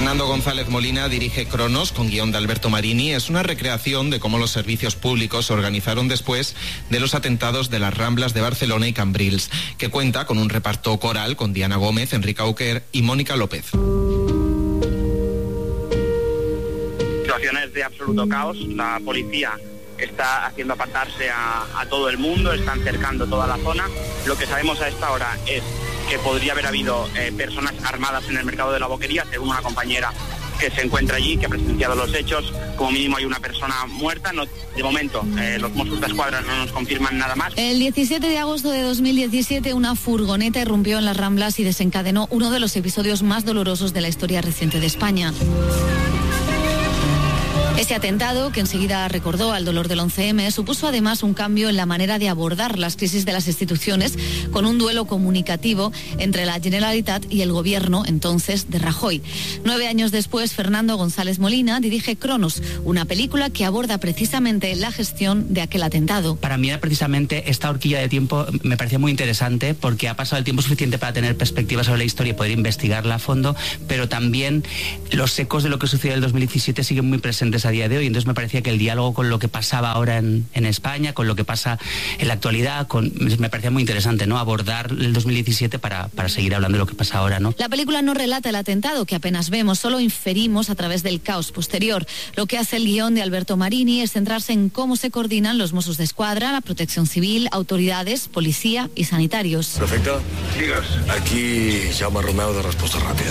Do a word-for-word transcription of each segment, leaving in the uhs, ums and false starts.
Fernando González Molina dirige Cronos, con guión de Alberto Marini. Es una recreación de cómo los servicios públicos se organizaron después de los atentados de las Ramblas de Barcelona y Cambrils, que cuenta con un reparto coral con Diana Gómez, Enrique Auquer y Mónica López. Situaciones de absoluto caos. La policía está haciendo apartarse a, a todo el mundo, están cercando toda la zona. Lo que sabemos a esta hora es que podría haber habido eh, personas armadas en el mercado de la Boquería, según una compañera que se encuentra allí, que ha presenciado los hechos. Como mínimo hay una persona muerta. No, de momento, eh, los Mossos d'Esquadra no nos confirman nada más. El diecisiete de agosto de dos mil diecisiete, una furgoneta irrumpió en las Ramblas y desencadenó uno de los episodios más dolorosos de la historia reciente de España. Ese atentado, que enseguida recordó al dolor del once eme, supuso además un cambio en la manera de abordar las crisis de las instituciones, con un duelo comunicativo entre la Generalitat y el gobierno entonces de Rajoy. Nueve años después, Fernando González Molina dirige Cronos, una película que aborda precisamente la gestión de aquel atentado. Para mí, precisamente, esta horquilla de tiempo me parecía muy interesante porque ha pasado el tiempo suficiente para tener perspectiva sobre la historia y poder investigarla a fondo, pero también los ecos de lo que sucedió en el dos mil diecisiete siguen muy presentes a día de hoy. Entonces me parecía que el diálogo con lo que pasaba ahora en, en España, con lo que pasa en la actualidad, con, me parecía muy interesante, ¿no? Abordar el dos mil diecisiete para, para seguir hablando de lo que pasa ahora, ¿no? La película no relata el atentado que apenas vemos, solo inferimos a través del caos posterior. Lo que hace el guión de Alberto Marini es centrarse en cómo se coordinan los Mossos d'Esquadra, la Protección Civil, autoridades, policía y sanitarios. Perfecte. Digues. Aquí Jaume Romeu de Resposta Ràpida.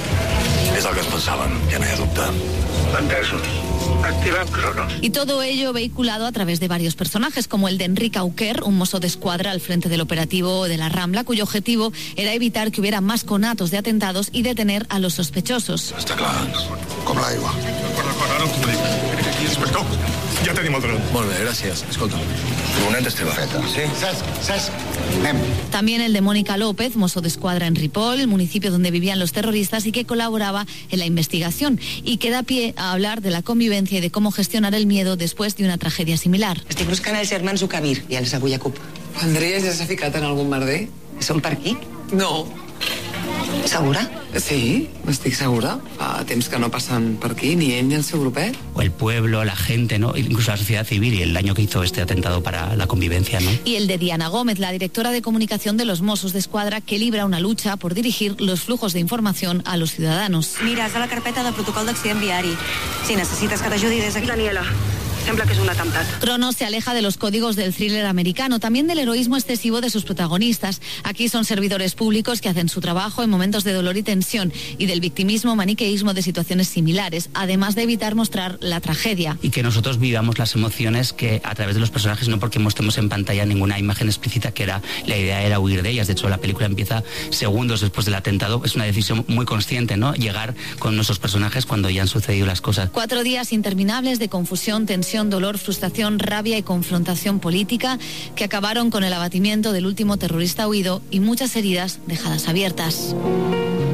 És el que es pensaven, ja no hi ha dubte. Entesos. Activem Cronos. Y todo ello vehiculado a través de varios personajes, como el de Enrique Auquer, un mozo d'esquadra al frente del operativo de la Rambla, cuyo objetivo era evitar que hubiera más conatos de atentados y detener a los sospechosos. Està clar, com l'aigua. Ara ho dic. Inspector, ja tenim el dron. Molt bé, gràcies. Escolta, furgoneta és teva. Sí? Cesc, Cesc, anem. También el de Mónica López, mozo d'esquadra en Ripoll, el municipio donde vivían los terroristas y que colaboraba en la investigación, y que da pie a hablar de la convivencia y de cómo gestionar el miedo después de una tragedia similar. Estic buscant els germans Ucabir i els Abuyacup. Andrés ja s'ha ficat en algun merder? Són per aquí? No. ¿Segura? Sí, estic segura. Fa temps que no passen per aquí, ni ell ni el seu grupet. O el pueblo, la gente, ¿no? Incluso la sociedad civil y el daño que hizo este atentado para la convivencia, ¿no? Y el de Diana Gómez, la directora de comunicación de los Mossos d'Esquadra, que libra una lucha por dirigir los flujos de información a los ciudadanos. Mira, és de la carpeta de protocol d'accident viari. Si necessites que t'ajudi des d'aquí. Daniela, sembla que és un atemptat. Cronos se aleja de los códigos del thriller americano, también del heroísmo excesivo de sus protagonistas. Aquí son servidores públicos que hacen su trabajo en momentos de dolor y tensión, y del victimismo, maniqueísmo de situaciones similares, además de evitar mostrar la tragedia. Y que nosotros vivamos las emociones que a través de los personajes, no porque mostremos en pantalla ninguna imagen explícita, que era la idea era huir de ellas. De hecho, la película empieza segundos después del atentado. Es una decisión muy consciente, ¿no? Llegar con nuestros personajes cuando ya han sucedido las cosas. Cuatro días interminables de confusión, tensión, dolor, frustración, rabia y confrontación política que acabaron con el abatimiento del último terrorista huido y muchas heridas dejadas abiertas.